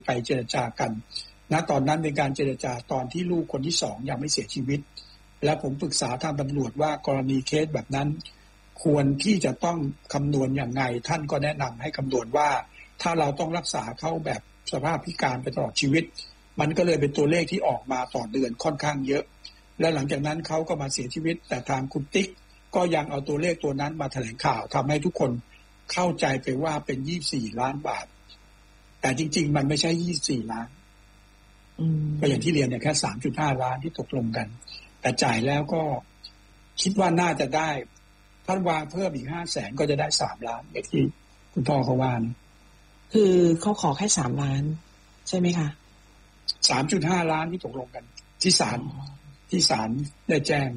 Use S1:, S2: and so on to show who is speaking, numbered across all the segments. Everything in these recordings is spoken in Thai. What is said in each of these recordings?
S1: ไปเจรจากันณตอนนั้นเป็นการเจรจาตอนที่ลูกคนที่สองยังไม่เสียชีวิตและผมปรึกษาทางตำรวจว่ากรณีเคสแบบนั้นควรที่จะต้องคำนวณอย่างไรท่านก็แนะนำให้คำนวณว่าถ้าเราต้องรักษาเขาแบบสภาพพิการไปตลอดชีวิตมันก็เลยเป็นตัวเลขที่ออกมาต่อเดือนค่อนข้างเยอะและหลังจากนั้นเขาก็มาเสียชีวิตแต่ทางคุณติ๊กก็ยังเอาตัวเลขตัวนั้นมาแถลงข่าวทำให้ทุกคนเข้าใจไปว่าเป็น24 ล้านบาทแต่จริงๆมันไม่ใช่24 ล้านก็อย่างที่เรียนเนี่ยแค่3.5 ล้านที่ตกลงกันแต่จ่ายแล้วก็คิดว่าน่าจะได้ท่านวางเพิ่มอีก500,000ก็จะได้3 ล้านอย่างที่คุณพ่อเขาว่านะ
S2: คือเขาขอแค่3 ล้านใช่ไหมคะ
S1: 3.5 ล้านที่ตกลงกันที่ศาลได้แจ้ง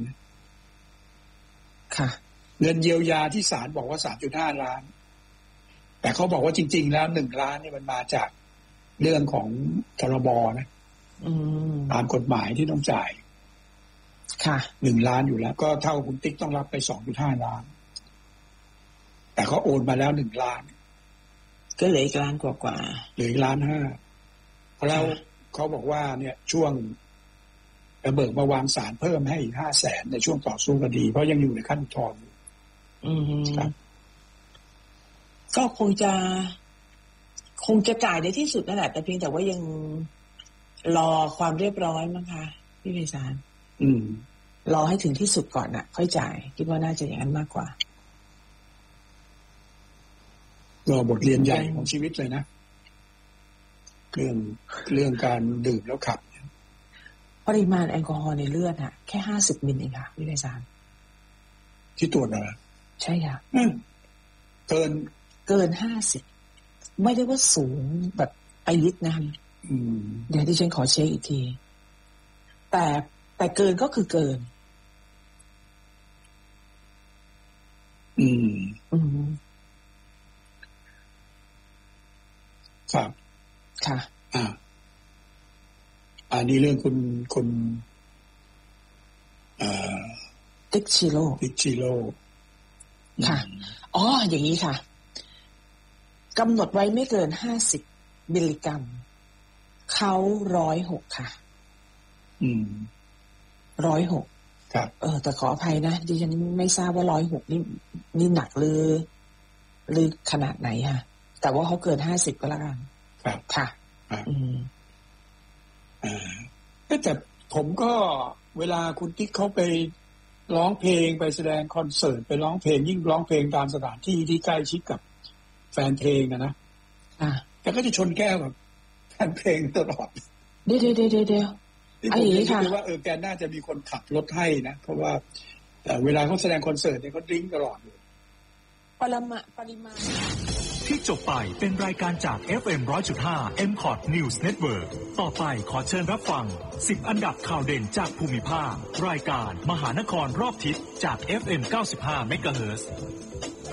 S2: ค่ะ
S1: เงินเยียวยาที่ศาลบอกว่า 3.5 ล้านแต่เขาบอกว่าจริงๆแล้ว1 ล้านนี่มันมาจากเรื่องของพรบนะตามกฎหมายที่ต้องจ่าย
S2: ค่ะ
S1: 1 ล้านอยู่แล้วก็เท่าคุณติ๊กต้องรับไป 2.5 ล้านแต่เขาโอนมาแล้ว1 ล้าน
S2: ก็เหลืออีก1 ล้านกว่า
S1: เหลืออีก1.5 ล้านแล้วเขาบอกว่าเนี่ยช่วงระเบิกมาวางศาลเพิ่มให้อีก500,000ในช่วงต่อสู้คดีเพราะยังอยู่ในขั้นอุทธรณ์ครับ
S2: ก็คงจะจ่ายในที่สุดนั่นแหละแต่เพียงแต่ว่ายังรอความเรียบร้อยมั้งคะพี่ไพศาลรอให้ถึงที่สุดก่อนน่ะค่อยจ่ายคิดว่าน่าจะอย่างนั้นมากกว่
S1: ารอบทเรียนใหญ่ของชีวิตเลยนะเรื่องการดื่มแล้วขับ
S2: ปริมาณแอลกอฮอล์ในเลือดแค่50 มิลเองค่ะพี่ไพศาล
S1: ที่ตรวจนะ
S2: ใช่ค่ะ
S1: เกิน
S2: 50ไม่ได้ว่าสูงแบบไปลิตรนะเดี๋ยวที่ฉันขอเช็คอีกทีแต่เกินก็คือเกิน
S1: ครับ
S2: ค่ะ
S1: อันนี้เรื่องคุณ
S2: ติ๊กชิโร่ค่ะอ๋ออย่างนี้ค่ะกำหนดไว้ไม่เกิน50 มิลลิกรัมเขา106ค่ะ106
S1: ครับ
S2: แต่ขออภัยนะดิฉันไม่ทราบว่า106นี่หนักหรือขนาดไหนค่ะแต่ว่าเขาเกิน50ก็แล้วกัน
S1: ครับ
S2: ค่ะ
S1: แต่ผมก็เวลาคุณติ๊กเขาไปร้องเพลงไปแสดงคอนเสิร์ตไปร้องเพลงยิ่งร้องเพลงตามสถานที่ที่ใกล้ชิดกับแฟนเพลงนะแต่ก็จะชนแก้วกับแฟนเพลงตลอด
S2: เดี๋ยว
S1: ไอ้นี่ค่ะว่าแกน่าจะมีคนขับรถให้นะเพราะว่าเวลาเขาแสดงคอนเสิร์ตเนี่ยเขาดริ้งตลอดเลย
S2: ปริมาณ
S3: ที่จบไปเป็นรายการจาก FM 100.5 MCOT News Network ต่อไปขอเชิญรับฟัง10 อันดับข่าวเด่นจากภูมิภาครายการมหานครรอบทิศจาก FM 95 MHz